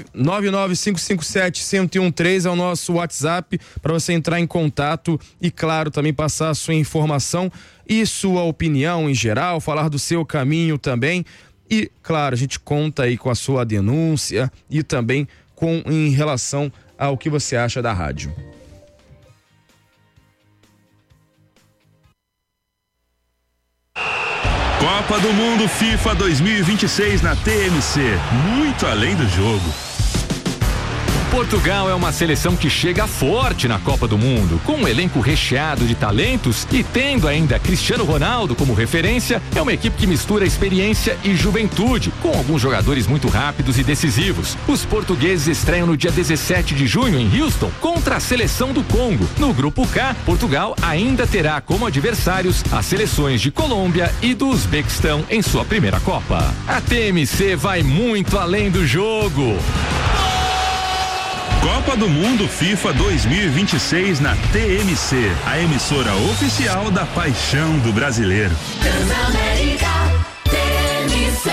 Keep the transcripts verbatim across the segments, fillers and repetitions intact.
nove nove cinco cinco sete, um zero um três é o nosso WhatsApp para você entrar em contato e, claro, também passar a sua informação e sua opinião em geral, falar do seu caminho também. E, claro, a gente conta aí com a sua denúncia e também com em relação ao que você acha da rádio. Copa do Mundo FIFA dois mil e vinte e seis na T M C, muito além do jogo. Portugal é uma seleção que chega forte na Copa do Mundo, com um elenco recheado de talentos e tendo ainda Cristiano Ronaldo como referência, é uma equipe que mistura experiência e juventude, com alguns jogadores muito rápidos e decisivos. Os portugueses estreiam no dia dezessete de junho em Houston contra a seleção do Congo. No grupo K, Portugal ainda terá como adversários as seleções de Colômbia e do Uzbequistão em sua primeira Copa. A T M C vai muito além do jogo. Copa do Mundo FIFA dois mil e vinte e seis na T M C, a emissora oficial da paixão do brasileiro. Transamérica, T M C.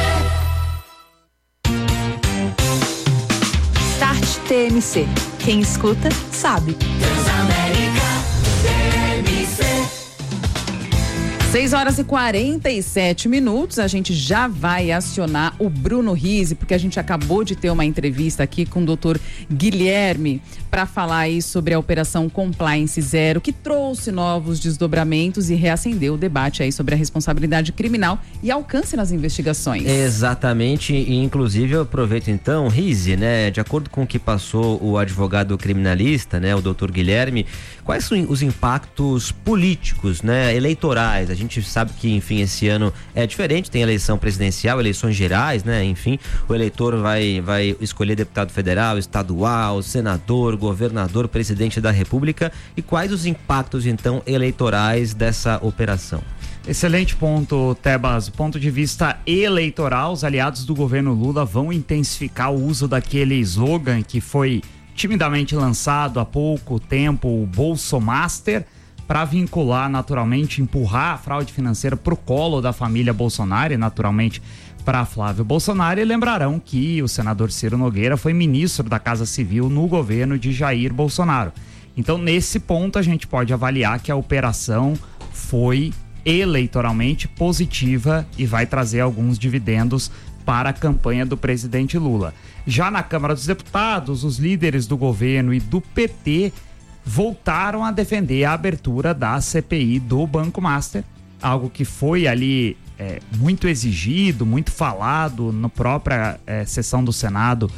Start T M C. Quem escuta, sabe. Transamérica, T M C. seis horas e quarenta e sete minutos, a gente já vai acionar o Bruno Rizzi, porque a gente acabou de ter uma entrevista aqui com o doutor Guilherme para falar aí sobre a Operação Compliance Zero, que trouxe novos desdobramentos e reacendeu o debate aí sobre a responsabilidade criminal e alcance nas investigações. Exatamente, e inclusive eu aproveito então, Rizzi, né, de acordo com o que passou o advogado criminalista, né, o doutor Guilherme, quais são os impactos políticos, né, eleitorais? A gente sabe que, enfim, esse ano é diferente, tem eleição presidencial, eleições gerais, né, enfim, o eleitor vai, vai escolher deputado federal, estadual, senador, governador, presidente da República, e quais os impactos, então, eleitorais dessa operação? Excelente ponto, Tebas. Do ponto de vista eleitoral, os aliados do governo Lula vão intensificar o uso daquele slogan que foi timidamente lançado há pouco tempo, o Bolsomaster, para vincular, naturalmente, empurrar a fraude financeira para o colo da família Bolsonaro e, naturalmente, para Flávio Bolsonaro. E lembrarão que o senador Ciro Nogueira foi ministro da Casa Civil no governo de Jair Bolsonaro. Então, nesse ponto, a gente pode avaliar que a operação foi eleitoralmente positiva e vai trazer alguns dividendos para a campanha do presidente Lula. Já na Câmara dos Deputados, os líderes do governo e do P T voltaram a defender a abertura da C P I do Banco Master, algo que foi ali é, muito exigido, muito falado na própria é, sessão do Senado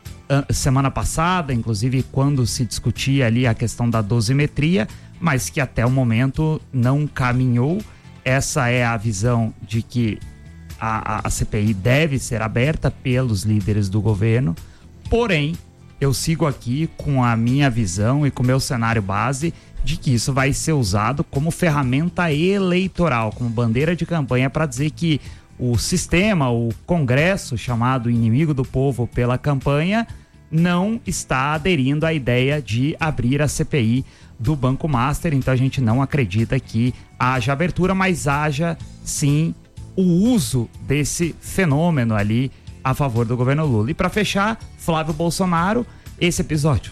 semana passada, inclusive quando se discutia ali a questão da dosimetria, mas que até o momento não caminhou. Essa é a visão de que a, a, a C P I deve ser aberta pelos líderes do governo, porém eu sigo aqui com a minha visão e com o meu cenário base de que isso vai ser usado como ferramenta eleitoral, como bandeira de campanha para dizer que o sistema, o Congresso, chamado inimigo do povo pela campanha, não está aderindo à ideia de abrir a C P I do Banco Master. Então a gente não acredita que haja abertura, mas haja sim o uso desse fenômeno ali a favor do governo Lula. E para fechar, Flávio Bolsonaro, esse episódio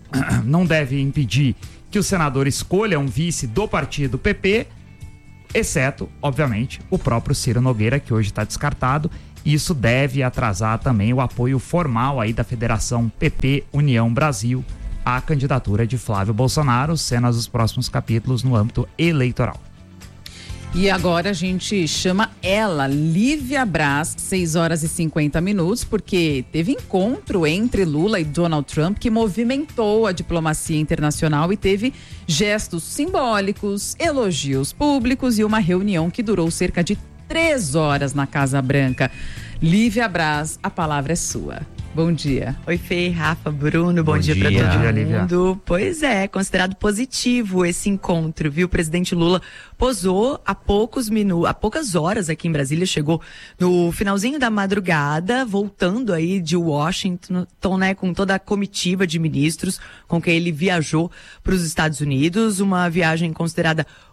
não deve impedir que o senador escolha um vice do partido P P, exceto, obviamente, o próprio Ciro Nogueira, que hoje está descartado. Isso deve atrasar também o apoio formal aí da Federação P P União Brasil à candidatura de Flávio Bolsonaro, cenas dos próximos capítulos no âmbito eleitoral. E agora a gente chama ela, Lívia Braz, seis horas e cinquenta minutos, porque teve encontro entre Lula e Donald Trump que movimentou a diplomacia internacional e teve gestos simbólicos, elogios públicos e uma reunião que durou cerca de três horas na Casa Branca. Lívia Braz, a palavra é sua. Bom dia. Oi, Fê, Rafa, Bruno, bom, bom dia, dia para todo dia, mundo. Lívia. Pois é, considerado positivo esse encontro, viu? O presidente Lula posou há poucos minutos, há poucas horas aqui em Brasília, chegou no finalzinho da madrugada, voltando aí de Washington, né, com toda a comitiva de ministros com quem ele viajou para os Estados Unidos, uma viagem considerada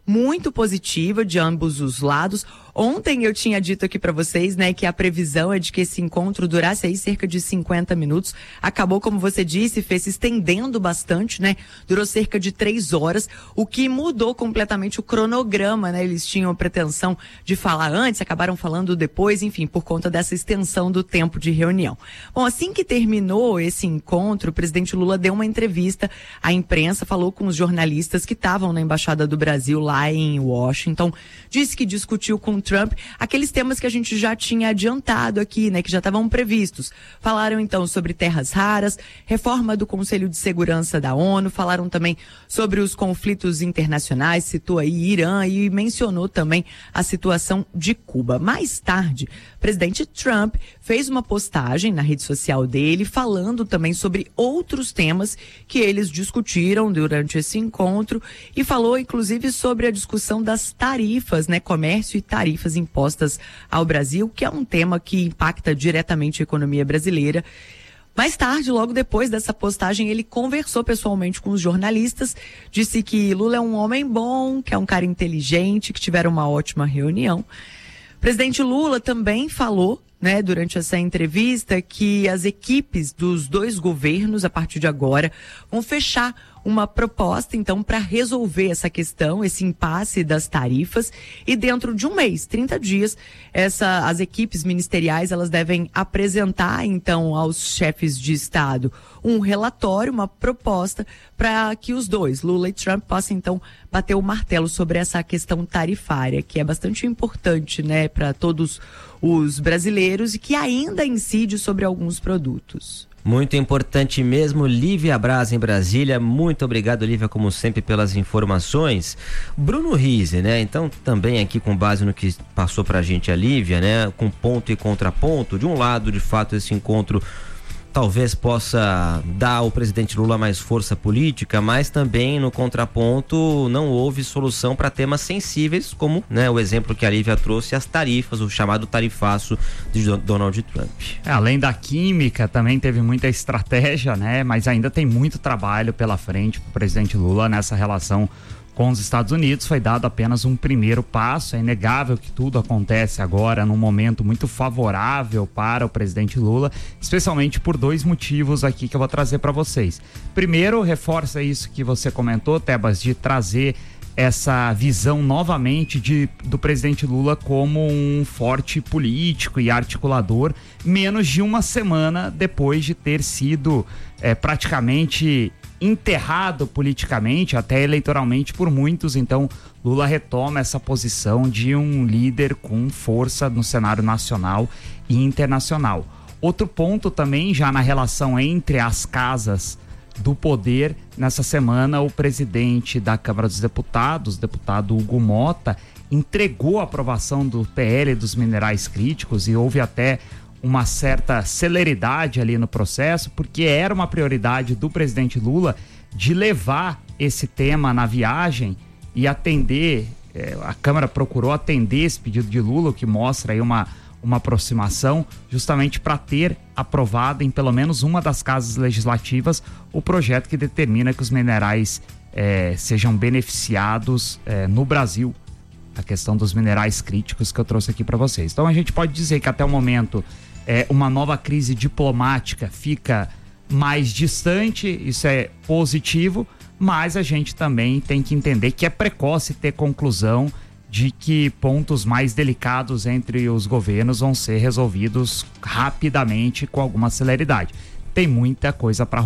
muito positiva de ambos os lados. Ontem eu tinha dito aqui para vocês, né, que a previsão é de que esse encontro durasse aí cerca de cinquenta minutos. Acabou, como você disse, fez se estendendo bastante, né? Durou cerca de três horas, o que mudou completamente o cronograma, né? Eles tinham a pretensão de falar antes, acabaram falando depois, enfim, por conta dessa extensão do tempo de reunião. Bom, assim que terminou esse encontro, o presidente Lula deu uma entrevista à imprensa, falou com os jornalistas que estavam na Embaixada do Brasil lá em Washington, disse que discutiu com Trump aqueles temas que a gente já tinha adiantado aqui, né, que já estavam previstos. Falaram então sobre terras raras, reforma do Conselho de Segurança da ONU, falaram também sobre os conflitos internacionais, citou aí Irã e mencionou também a situação de Cuba. Mais tarde, o presidente Trump fez uma postagem na rede social dele falando também sobre outros temas que eles discutiram durante esse encontro e falou inclusive sobre a discussão das tarifas, né, comércio e tarifas impostas ao Brasil, que é um tema que impacta diretamente a economia brasileira. Mais tarde, logo depois dessa postagem, ele conversou pessoalmente com os jornalistas, disse que Lula é um homem bom, que é um cara inteligente, que tiveram uma ótima reunião. O presidente Lula também falou, né, durante essa entrevista, que as equipes dos dois governos, a partir de agora, vão fechar uma proposta, então, para resolver essa questão, esse impasse das tarifas, e dentro de um mês, trinta dias, essa, as equipes ministeriais, elas devem apresentar, então, aos chefes de Estado um relatório, uma proposta, para que os dois, Lula e Trump, possam, então, bater o martelo sobre essa questão tarifária, que é bastante importante, né, para todos os brasileiros e que ainda incide sobre alguns produtos. Muito importante mesmo. Lívia Braz em Brasília, muito obrigado, Lívia, como sempre, pelas informações. Bruno Rizzi, né, então também aqui com base no que passou pra gente a Lívia, né, com ponto e contraponto. De um lado, de fato, esse encontro talvez possa dar ao presidente Lula mais força política, mas também no contraponto não houve solução para temas sensíveis, como, né, o exemplo que a Lívia trouxe, as tarifas, o chamado tarifaço de Donald Trump. É, além da química, também teve muita estratégia, né? Mas ainda tem muito trabalho pela frente para o presidente Lula nessa relação com os Estados Unidos. Foi dado apenas um primeiro passo. É inegável que tudo acontece agora num momento muito favorável para o presidente Lula, especialmente por dois motivos aqui que eu vou trazer para vocês. Primeiro, reforça isso que você comentou, Tebas, de trazer essa visão novamente de, do presidente Lula como um forte político e articulador, menos de uma semana depois de ter sido é, praticamente enterrado politicamente, até eleitoralmente por muitos. Então Lula retoma essa posição de um líder com força no cenário nacional e internacional. Outro ponto também, já na relação entre as casas do poder, nessa semana o presidente da Câmara dos Deputados, o deputado Hugo Mota, entregou a aprovação do P L dos minerais críticos, e houve até uma certa celeridade ali no processo, porque era uma prioridade do presidente Lula de levar esse tema na viagem e atender, eh, a Câmara procurou atender esse pedido de Lula, o que mostra aí uma, uma aproximação, justamente para ter aprovado em pelo menos uma das casas legislativas o projeto que determina que os minerais eh, sejam beneficiados eh, no Brasil, a questão dos minerais críticos que eu trouxe aqui para vocês. Então a gente pode dizer que até o momento é, uma nova crise diplomática fica mais distante, isso é positivo, mas a gente também tem que entender que é precoce ter conclusão de que pontos mais delicados entre os governos vão ser resolvidos rapidamente com alguma celeridade. Tem muita coisa para